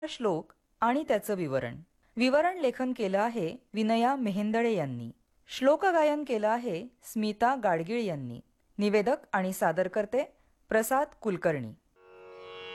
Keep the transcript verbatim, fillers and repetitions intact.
श्लोक आणि त्याचं विवरण. विवरण लेखन केलं आहे विनया मेहेंदळे यांनी. श्लोक गायन केलं आहे स्मिता गाडगीळ यांनी. निवेदक आणि सादरकर्ते प्रसाद कुलकर्णी.